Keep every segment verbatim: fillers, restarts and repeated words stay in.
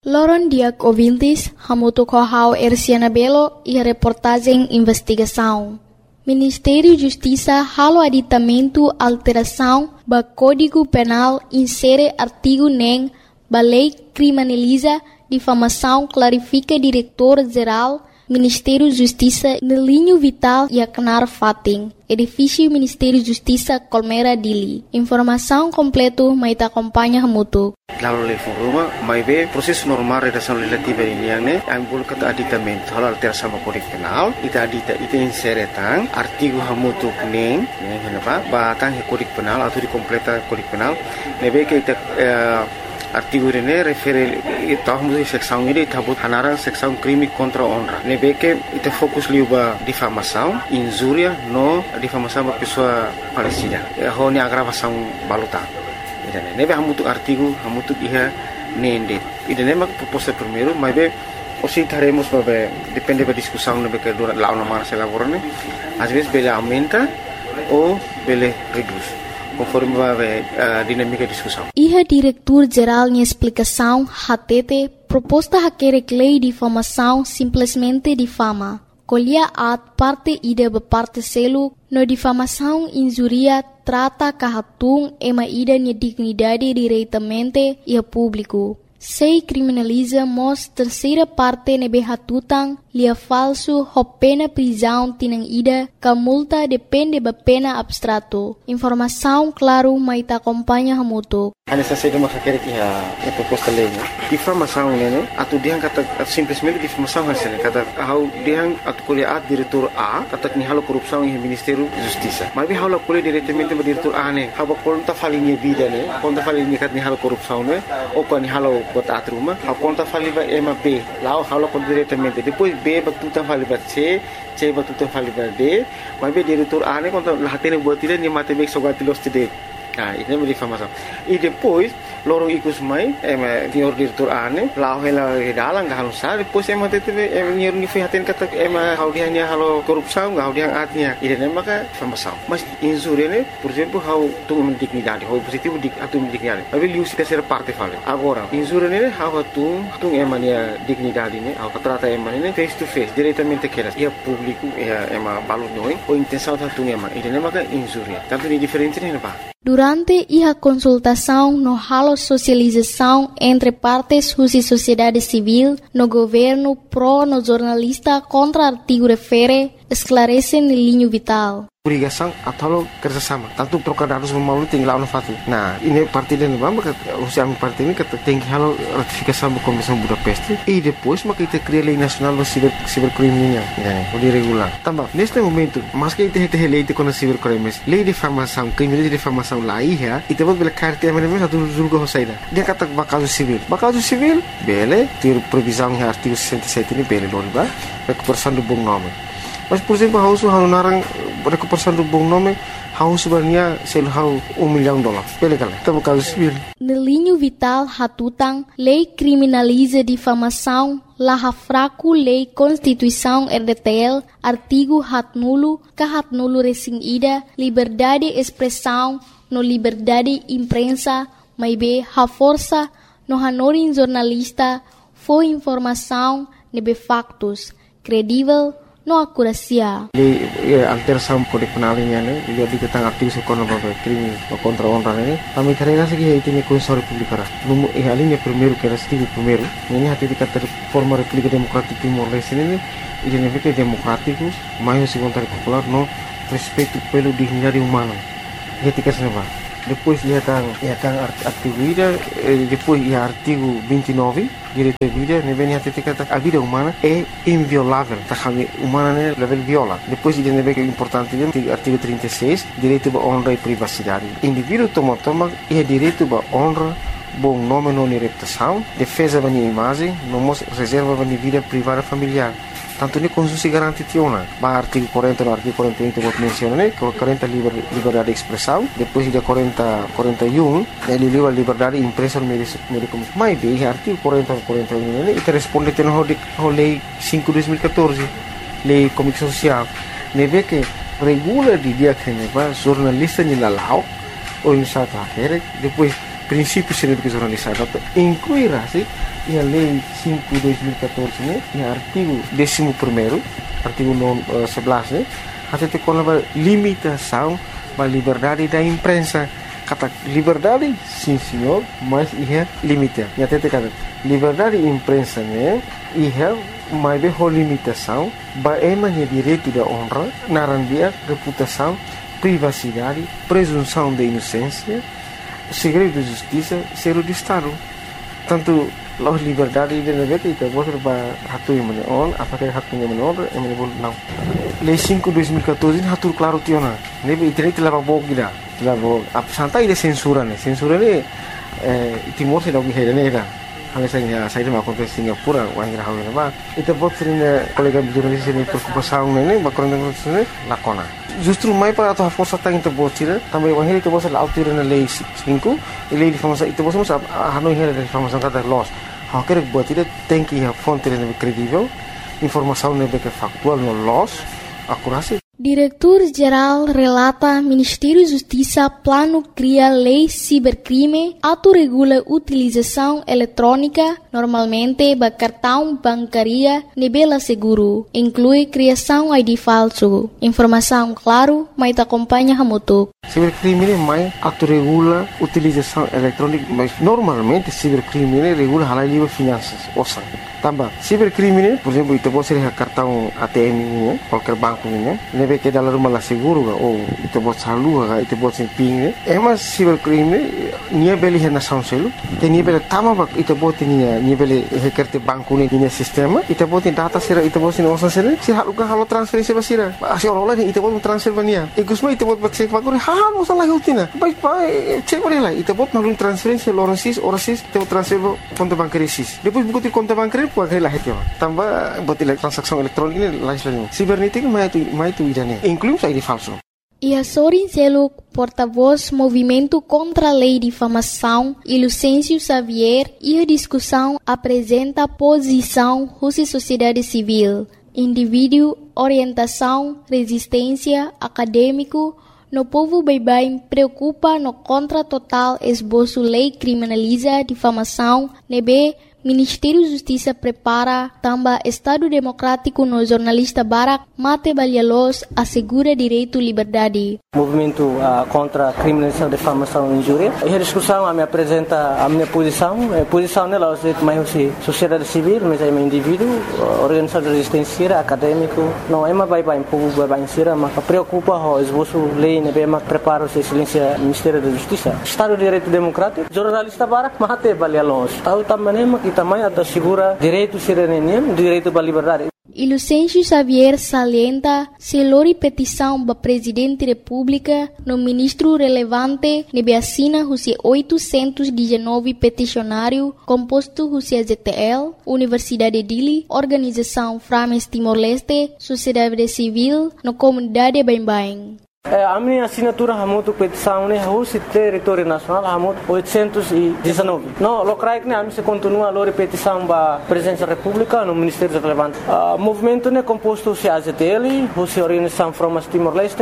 Loron Diak ouvintes, hamuto kohau Erciana Belo e a reportagem investigação. Ministério da Justiça halo aditamento alteração ba Código Penal insere artigo nem ba lei criminaliza difamação clarifica diretor-geral Ministério da Justiça no linho vital e a canar fating. Edifício Ministério da Justiça Colmeira Dili. Informação completo mas acompanha hamuto. Lalu lei forma, mas be processo normal redação legislativa ini yang ne, ambul kata aditamento hal alteração ba Código Penal, ita adita ita insere tang artigo hamutu neng, neng kenapa? Ba tang Código Penal atau di completa Código Penal, nebe ke ita artigo ini refere ita hamutu seksão ini ita but hanarang seksão crime contra honra. Nebe ke ita fokus liu ba difamação, injuria no difamação ba pessoa falecida. Ho ni agravação baluta. Idane nebe hamutu artigo hamutu iha nende idane mak proposta primeiro mas be osi taremos babe depende da discussão nebe que durante lá uma se elaborane às vezes bele aumenta ou bele reduz conforme babe a dinâmica da discussão. Iha diretor geral em explicação hatete proposta hakere lei de difamação simplesmente difama. Colhia at parte ida ba parte selu no difamação injuria trata kahatung ema ida nia dignidade diretamente e a público. Sei criminaliza mos terceira parte nebe hatutang lia falso ho pena prisão tinang ida ka multa depende ba pena abstrato. Informação claro mas ta acompanha hamuto. Ana saída mas quer que a proposta lei difamação né atu diang kata simplesmente difamação hasilnya kata how diang atu kuliah diretor A kata ni halo korupsi em Ministério da Justiça mas bi halo kuliah diretamente ba diretor A ne haba konta falinha vida ne konta falinha kat ni halo korupsi ne ou kan ni halo bot atruma ha konta faliba ema B lá halo kon diretamente depois B batutan faliba C C batutan faliba D mas bi diretor A ne konta lahatene buat tidak ni mate bek sogatilos tidak. Nah, ini é difamação. E depois, lorong ikus mai, ema senhor diretor ane, lau hela dalang gak halusa, depois ema tete ema nyer ni fihaten kata ema hau dia nya halo korupsau, gak hau dia atnya. Ide nema ka difamação. Mas injúria ne, por exemplo, hau tu dignidade, hau positivo dik atu dignidade. Mas liu se terceira parte fale. Agora, injúria ne hau tu tu ema nia dignidade ne, hau trata ema ne face to face, diretamente que ia público, ia ema balu noi, ou intenção tu ema. Ide nema ka injúria. Tanto ni diferente ne pa. Durante a consultação no halo socialização entre partes e sociedade civil, no governo pro no jornalista contra artigo refere, esclarece no linho vital. Obrigação atau kerjasama. Tanto trocar dados melalui tinggal no fatu. Nah, ini parti dan bamba kat usia parti ini kata tinggi halo ratifikasi ba Komisi Budapest. E depois maka kita cria lei nacional do ciber cibercriminal, ya, o regular. Tambah, neste momento, mas que kita hete lei de contra cibercrimes, lei de difamação, crime de difamação lá ia, e temos bela carta mesmo satu julgo hosaida. Dia kata bakaso civil. Bakaso civil, bele, ter previsão em artigo sessenta e sete ini bele doni ba, recuperação do bom nome. Mas, por exemplo, hau su hau narang recuperação do bom nome, hau sebenarnya sel hau um milhão de dólares. Bele kala, tamo caso civil. No linho vital hatutang, lei criminaliza difamação, laha fraco lei Constituição R D T L, artigo hat nulo, ka hat nulo resing ida, liberdade expressão, no liberdade imprensa, mas be ha força, no hanorin jornalista, foi informação, nebe factos, credível, no acuracia. Lei alteração Código Penal ini ne, dia ditentang artigo sekono babe crime contra honra ne. Kami carrega segi itu ni Constituição Republicana. Numo e a linha primeiro que era artigo primeiro, ini hati dikata forma República Democrática Timor-Leste ini, ini ne democrático, mais se vontade popular no respeito pelo dignidade humana. Jadi kesana. Depois ia tang ia tang artigo ida, depois ia artigo vinte e nove, direito à vida, ne vem até kata a vida humana é inviolável, tá kami humana ne level viola. Depois ida ne vem importante artigo trinta e seis, direito à honra e privacidade. Indivíduo toma toma é direito à honra, bom nome não reputação, defesa da imagem, não reserva da vida privada familiar. Tanto ni konstitusi garanti tiona. Ba artigo quarenta no artigo quarenta e um vou mencionar, né? quarenta liber, liberdade de expressão, depois de quarenta, quarenta e um, ele livre liberdade de imprensa no meio de comunicação. Mas bem, artigo quarenta, quarenta e um, né? E responde tem no lei cinco de dois mil e catorze, lei comunicação social. Ne vê que regula de dia que ne va jornalista ni lalau ou em South Africa, depois princípios de educação jornalista incluirá-se a Lei cinco de dois mil e catorze, né, e artigo décimo primeiro, artigo sebelas, né, até com a limitação da liberdade da imprensa. Kata liberdade, sim senhor, mas é limita. E até kata liberdade da imprensa, né, é mais bem a limitação, é direito da honra, narandia, reputação, privacidade, presunção de inocência, segredo de justiça, segredo de Estado. Tanto a liberdade de negócio itu boleh berhatu yang mana on, apakah hatu yang mana on, yang mana boleh não. Lei cinco de dois mil e catorze hatu claro tiona. Nebe internet telah bawa kita, telah bawa. Apa santai dia censura ni, censura ni Timor se lagi hera ni dah. Hanya saya saya dah makan di Singapura, orang yang hawa ni bah. Itu buat sering kolega jurnalis ini berkumpul ni, bakuran dengan sini lakona. Justru mai para atau força tá into botira também o henrique você lá altura na lei cinco e lei de informação itu você sabe a não é de informação cada loss a querer botira tem que a fonte é credível informação não é factual no loss acurácia. Diretor-Geral relata Ministério da Justiça plano cria lei cibercrime, autorregula utilização eletrônica, normalmente ba cartão bancaria, nebela seguro, inclui criação I D falso. Informação claro, mas te acompanha a moto. Cibercrime é mais autorregula utilização eletrônica, mas normalmente cibercrime regula a lei de finanças, ouça. Também, cibercrime, por exemplo, itu pode ser cartão A T M ini, qualquer banco ini, nebe que dalam rumah seguro ou itu pode salur, itu pode ser ping. Emas cibercrime, nia beli hena sanselu, te nia beli tama bak itu pode nia nia beli hekerte banco ini nia sistema, itu pode data sira, itu pode nia osan sira, si halu kan halu transferensi basira, asyik orang lain itu pode transfer bania, ikusma itu pode cek fakuri, hal masalah utina, baik baik cek boleh lah, itu pode malu transferensi orang sis, orang sis, itu transfer konto bankari sis, depois buku konto bankari pode lah itu, tambah buat transaksi elektronik ini lain sebagainya, sibernetik mai itu mai itu idane, inclui I D falso. E a Sorin Seluk, porta-voz Movimento contra a Lei de Difamação, e Lucêncio Xavier, e a discussão apresenta a posição da sociedade civil, indivíduo, orientação, resistência, acadêmico, no povo bem-bem preocupa no contra total esboço lei criminaliza difamação, nebe Ministério da Justiça prepara também Estado Democrático no jornalista Barak Mate Balhalos assegura direito à liberdade. Movimento uh, contra a criminalização, difamação e injúria. E a discussão a me apresenta a minha posição. A posição nela é mais sociedade civil, mas é um indivíduo, organização de resistência, acadêmico. Não é mais bem povo bem bem mas preocupa o esboço lei, né, mas prepara o silêncio Ministério da Justiça. Estado de Direito Democrático, jornalista Barak Mate Balhalos. Tahu também que também assegura direito cidadania, direito à liberdade. E Lucêncio Xavier salienta se lori petição para Presidente da República no ministro relevante nebe assina os oitocentos e dezenove peticionário composto os Z T L, Universidade de Dili, Organização Frames Timor-Leste, Sociedade Civil, no Comunidade Bem-Bem. A minha assinatura hamutu petição né o território nacional hamut oitocentos e dezenove. No locais que a mim se continua a petição para presidência da República no Ministério relevante. O movimento né composto se A Z T L, o Organização Frames Timor-Leste,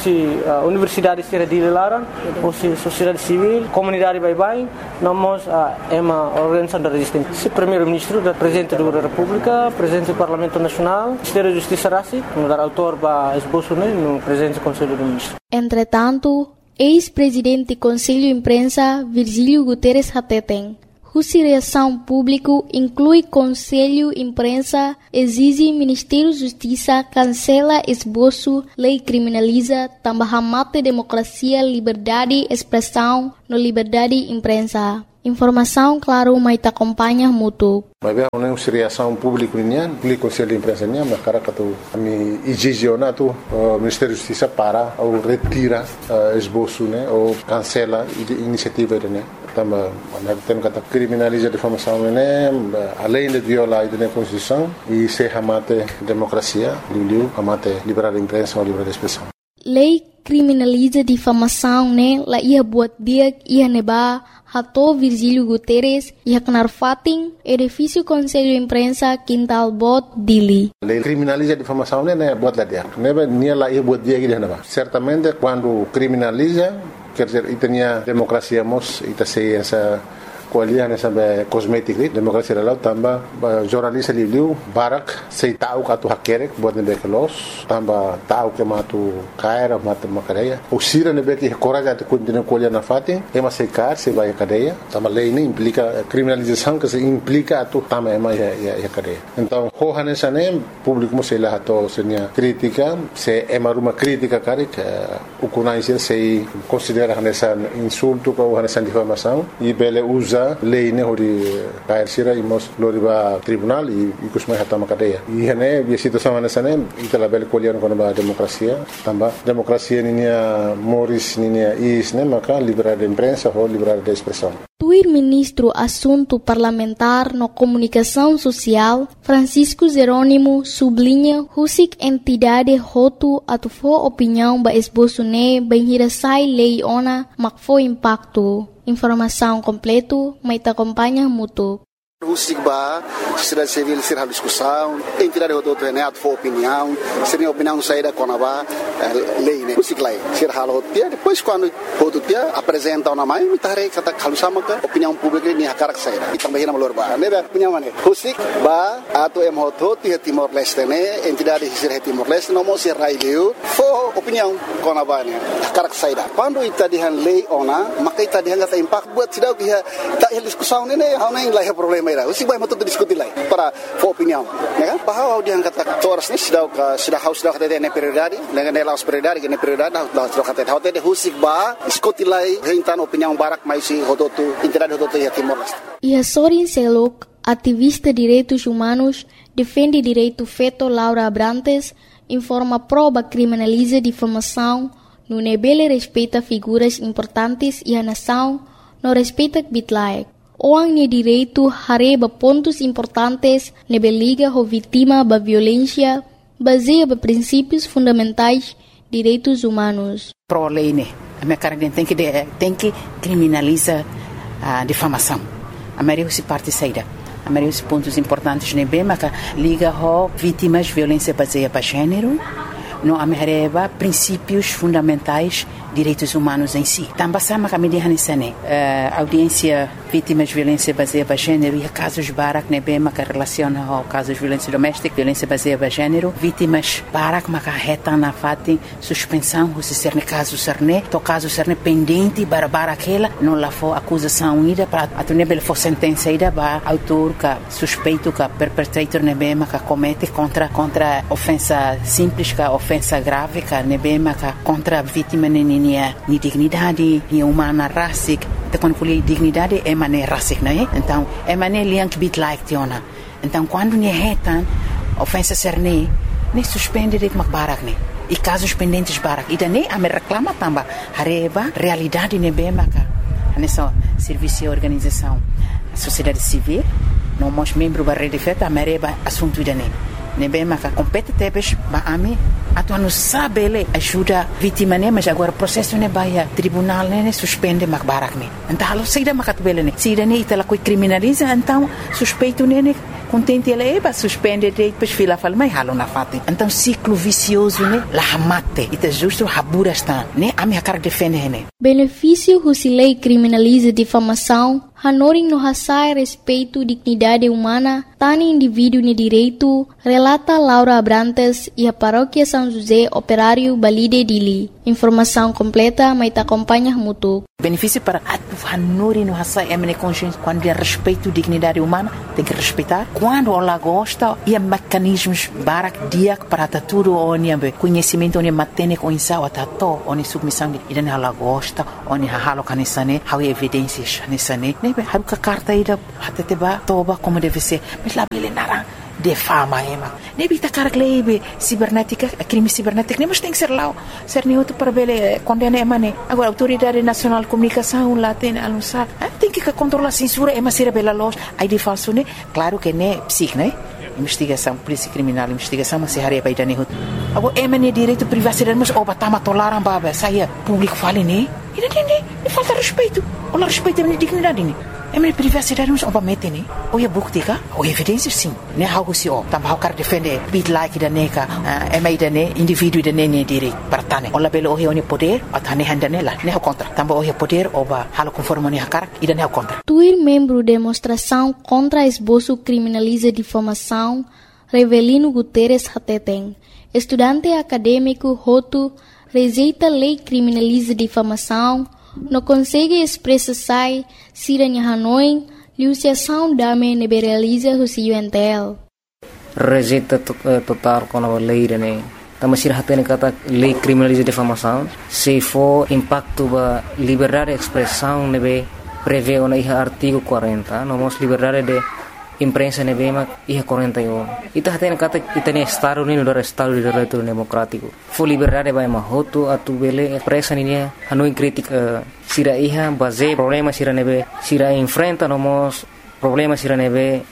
o Universidade de Lara, o Sociedade Civil, Comunidade Bye-Bye, nós é uma organização da resistência. O primeiro-ministro, o presidente da República, presidente do Parlamento Nacional, Ministério da Justiça Rassi, o autor para esboço né no presidente do Conselho do Entretanto, ex-presidente do Conselho de Imprensa, Virgílio Guterres Hateten, cuja reação pública inclui Conselho de Imprensa, exige Ministério da Justiça cancela esboço, lei criminaliza, também mate democracia, liberdade, expressão, no liberdade de imprensa. Informação, claro, mas te acompanha mútuo. Mas bem, não é reação pública nian, público Conselho de Imprensa nian, mas cara que tu me exigionar tu o Ministério da Justiça para ou retira esboço, né, ou cancela iniciativa né. Também, nós temos que criminalizar a difamação, né, além de violar a Constituição e se chamate democracia, liu chamate liberdade de imprensa ou liberdade de expressão. Lei criminaliza difamação, né, lá ia buat dia ia neba Hato Virgílio Guterres e Haknar Fatin, edifício Conselho de Imprensa, Quintal Bot, Dili. A lei criminaliza a difamação, né, buat lá dia. Neba nia lá ia buat dia que dia neba. Certamente quando criminaliza quer dizer, e tinha democracia mos, e sei essa kualiah na sampai kosmetik ni demokrasi dalau tambah jurnalis liu barak sei tahu katu hakerek buat nebe kelos tambah tahu ke matu kaira matu makadeya usira nebe ki coraja de continua kualiah na fati ema sei kar sei vai cadeia tambah lei ini implica criminalização que se implica tu tambah ema ya ya cadeia então hohane sane público mo sei lá to senia crítica se ema ruma crítica karik ukunai sei considera nessa insulto ou nessa difamação e bele usa lei ne hori kair sira imos loriba tribunal e kusmai hatama cadeia e hene bi situação nessa ne itala bel kolian kono ba demokrasia tamba demokrasia ninia moris ninia is ne maka liberdade de imprensa ou liberdade de expressão. Tuir ministro Assunto Parlamentar no Comunicação Social, Francisco Jerônimo, sublinha husik entidade hotu atufo opinião ba esboço ne bem hirasai lei ona makfo impacto. Informação completo, mas te acompanha mútuo. Husik ba, sociedade civil ser a discussão, entidade do outro né, for opinião, ser opinião saída com a ba lei né, husik lá, ser halo dia, depois quando outro dia apresenta uma mãe, muita rei kata kalau sama ke opinião pública ni hakarak saída, e também na malor ba, né, opinião mana, husik ba, atau em hoto dia Timor Leste né, entidade ser Timor Leste, não mostra rai leu, for opinião com a ba né, hakarak saída. Quando ita dihan lei ona, maka ita dihan kata impact buat sidau dia tak hal diskusão né, hau nem lah problema. Usik baik betul diskusi lagi para for opinião, ya kan? Bahwa dia kata toras ni sudah sudah haus sudah kata ini prioridade, dengan nilai haus prioridade, ini prioridade, sudah kata haus tadi husik bah diskusi lagi hentan opinião barak maisi hototu entidade hototu ya Timor Leste. Ia Sorin Selok, ativista direitos humanos, defende direito feto Laura Abrantes, informa prova criminaliza difamação, no nebele respeita figuras importantes e a nação, no respeita bitlaek. Orang ni direito hareba pontos importantes nebe liga ho vítima ba violência baseia ba princípios fundamentais direitos humanos. Pro lei né, a minha cara tem que tem que criminaliza a difamação. A maioria se parte saída. A maioria dos pontos importantes nebe maka liga ho vítimas violência baseia ba gênero. No amereba princípios fundamentais direitos humanos em si. Também sama kami dihan isane audiência vítimas de violência baseada em gênero e casos barak nebe maka relaciona ao casos de violência doméstica, violência baseada em gênero, vítimas barak maka reta na fati suspensão se ser ne caso serne, to caso serne pendente para aquela não lá for acusação ida para a nebe for sentença ida ba autor ka suspeito ka perpetrator nebe maka comete contra contra ofensa simples ka ofensa grave ka nebe maka contra vítima ne Nia, ni dignidade, ni humana rasik. Então quando falei dignidade é maneira rasik, não é? Então é maneira liang bit like tiona. Então quando ni retan ofensa serne, ni suspende det makbarak ni. E casos pendentes barak. E daí a me reclama tamba hareba realidade ne be maka. Nessa serviço e organização, sociedade civil, não mos membro da rede feta a mereba assunto dane. Ne be maka compete tebes ba ami atu anu sabele ajuda vítima ne mas agora processo ne baia tribunal ne suspende mak barak ne então halo saída makat bele ne saída ne itala coi criminaliza então suspeito ne contente ele eba suspende de depois fila fala mai halo na fati então ciclo vicioso ne la hamate ita justo habura está ne ami hakar defende ne benefício husilei criminaliza difamação Hanoring no hasai respeito dignidade humana, tani indivíduo ni direito, relata Laura Abrantes e a paróquia São José Operário Balide Dili. Informação completa, mas te acompanha mútuo. Benefício para Hanoring no hasai emene consciência quando é respeito dignidade humana, tem que respeitar. Quando ela gosta, e mecanismos barak diak para tudo onde conhecimento onde matene com insau atato, onde submissão e dan ela gosta, onde halo kanisane, há evidências nisane. Haru ka carta ida hatete ba toba como deve ser mas lá ele nara de fama ema nebi ta karak lebe cibernética crime cibernético mas tem que ser lá ser neutro para bele condena ema ne agora autoridade nacional de comunicação lá tem anunciar tem que controlar censura ema ser bela loja aí de falso ne claro que ne psic né investigação polícia criminal investigação mas se hare ba ida ne agora ema ne direito privacidade mas oba tama tolaram baba saia público fale ne ida ne ne falta respeito olha respeito a minha dignidade ne É minha privacidade não obviamente né. Ou é bukti ka, ou evidência sim. Né algo se ó, também quero defender bit like da neka, é mais da né indivíduo da né né direito para tane. Olha belo o é poder, até né handa nela, né o contra. Também o é poder ou ba halo conforme né cara e da né o contra. Tuir membro de demonstração contra esboço criminaliza difamação, Revelino Guterres Hateteng, estudante acadêmico Hotu, rejeita lei criminaliza difamação, não consegue expressar se em Hanoi, liuciação dame neberaliza o C U N T L. Rejeita total com a lei, né? Também se hatene kata lei criminaliza difamação, se for impacto ba liberdade de expressão, nebe prevê o artigo quarenta, nomos liberdade de imprensa nebe mak iha quarenta e um. Ita hatene kata itane Estado ni no Estado de Direito Democrático. For liberdade ba mahoto atu bele expressa ni Hanoi crítica sira iha base problema sira nebe sira enfrenta nomos problema sira nebe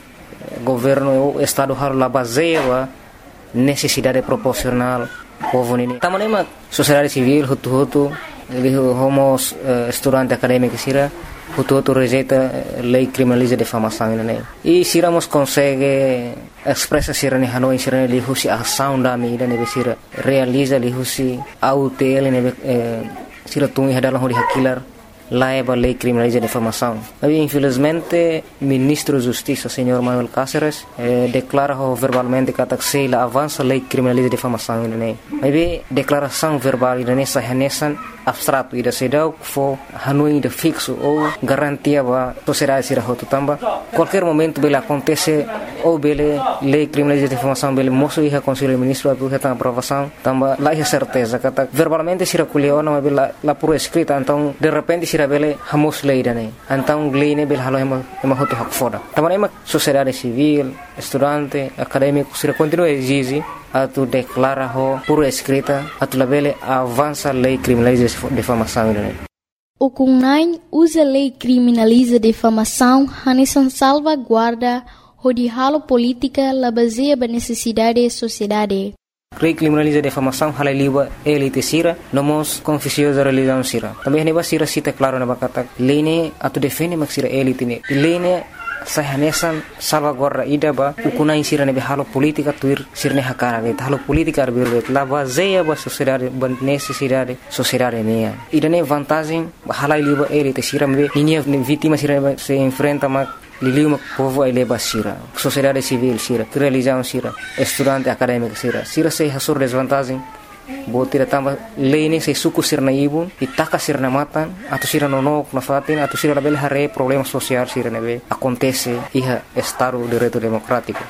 governo o Estado har la base wa necessidade proporcional povo nini. Tamane mak sociedade civil hutu hutu ele homos uh, estudante acadêmico sira hutu hutu rejeita lei criminaliza difamação né. E siramos consegue expressa sira ni Hanoi sira ni husi ação da mi ne sira realiza li husi aut ele ne sira tungi hadalah hori hakilar laiba lei criminaliza difamação. Mas infelizmente ministro da Justiça senhor Manuel Cáceres eh, declara verbalmente que se la avança lei criminaliza difamação né. Mas declaração verbal né sahanesan abstrato ida sedau fo Hanoi de fixo ou garantia ba sociedade sira hotu tamba qualquer momento bele acontece ou bele lei criminaliza difamação bele moço iha conselho ministro atu heta aprovação tamba lá é certeza kata verbalmente sira kuliona mas bela la por escrita então de repente sira bele hamos lei dane então lei ne bele halo ema ema hotu hak foda tamba ema sociedade civil estudante acadêmico sira continua exige atu declara ho por escrita atu labele avança lei criminaliza difamação né. O Kunai usa lei criminaliza difamação hanesan salvaguarda o de halo política la baseia ba necessidade da sociedade. Lei criminaliza difamação hala liba elite sira nomos confusiosa religião sira. Também neba sira cita claro na bakata lei ne atu defende mak sira elite ne. Lei ne sahanesan salvaguarda ida ba ukunai sira nebe halo politika tuir sirne hakara be halo politika arbirbe la baseia ba sociedade ba necessidade sociedade meia ida ne vantagem hala liba elite sira me ninia vítima sira se enfrenta ma liliu povo ele ba sira sociedade civil sira religião sira estudante acadêmico sira sira se hasur desvantagem botira tamba lei se suku sirna ibun itaka sirna matan atau sira nonok na fatin atau sira label hare problema social sira nebe acontece iha Estado de Direito Democrático.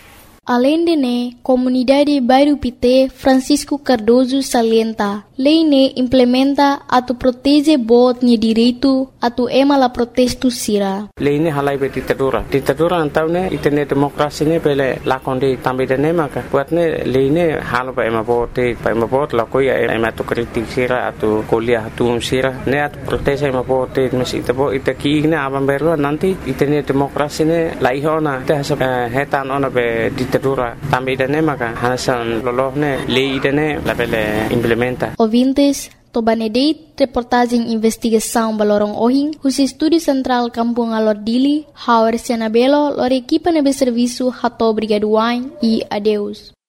Além de ne, comunidade Bairro Pité Francisco Cardoso salienta, lei ne implementa atu protege bot ni direito atu ema la protesto sira. Lei ne halai be ditadura. Ditadura antau ne itene demokrasi ne pele lakonde tambe de ne maka. Buat ne lei ne halo ba ema bote, ba ema bot la koia ema tu kritik sira atu kuliah atu sira ne atu protege ema bote mes itabo itaki ne abam berlo nanti itene demokrasi ne laihona te hasa hetan ona be ditadura tambe de ne maka hasan loloh ne lei de ne la pele implementa. Ouvintes, Tobanedeit, reportagem investigação Balorong Ohing, os Estúdio Central Kampung Alordili, Hauer Senabelo, lor equipa nebe serviço Hato Brigaduain e adeus.